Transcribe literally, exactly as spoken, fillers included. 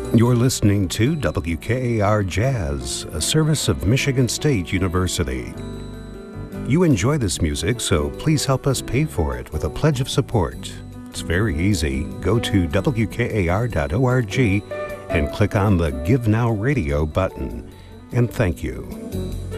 You're listening to W K A R Jazz, a service of Michigan State University. You enjoy this music, so please help us pay for it with a pledge of support. It's very easy. Go to W K A R dot org and click on the Give Now Radio button. And thank you.